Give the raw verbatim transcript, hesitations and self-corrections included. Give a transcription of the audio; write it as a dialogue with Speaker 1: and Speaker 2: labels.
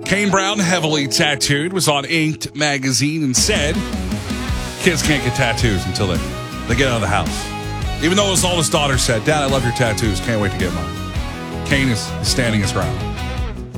Speaker 1: Kane Brown, heavily tattooed, was on Inked magazine and said kids can't get tattoos until they, they get out of the house. Even though his oldest daughter said, Dad, I love your tattoos. Can't wait to get mine. Kane is standing his ground.